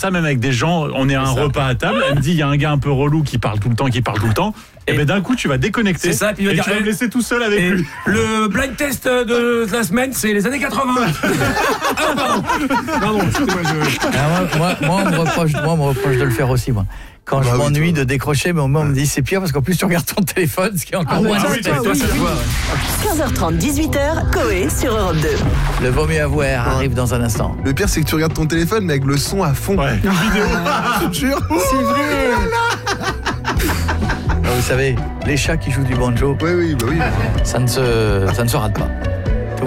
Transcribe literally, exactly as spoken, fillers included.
ça même avec des gens, on est à un repas à table, elle me dit il y a un gars un peu relou qui parle tout le temps, qui parle tout le temps. Et, et ben d'un coup tu vas déconnecter. C'est ça, et puis il va et dire, tu vas me laisser tout seul avec lui. Le blind test de la semaine, c'est les années quatre-vingts. Ah, pardon. Pardon, excusez-moi, je... Alors, moi, moi, on me reproche, moi, on me reproche de le faire aussi, moi. Quand bah je oui, m'ennuie toi. de décrocher, mais au moment on me dit c'est pire parce qu'en plus tu regardes ton téléphone, ce qui est encore moins ah, oui, toi, oui, oui. quinze heures trente, dix-huit heures, Coé sur Europe deux. Le vaut mieux avouer arrive dans un instant. Le pire c'est que tu regardes ton téléphone mais avec le son à fond. Ouais. Vidéo. Je te jure. C'est vrai. Vous savez, les chats qui jouent du banjo, oui, oui, bah oui. ça ne se, ça ne se rate pas.